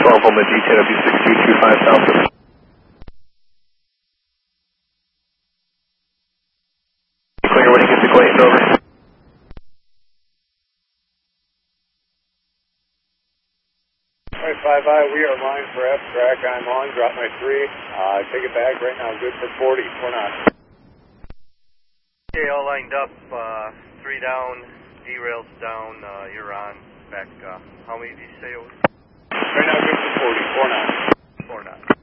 12 on the DTW6225 South. Clear when you get to Clayton, over. Alright, 5-I, we are line for F-track. I'm on, drop my 3. Take it back right now, good for 40, 4 knots. Okay, all lined up, 3 down, derails down, you're on, back, how many did you say it was? Right now, good for 40, 4 knots. 4 knots.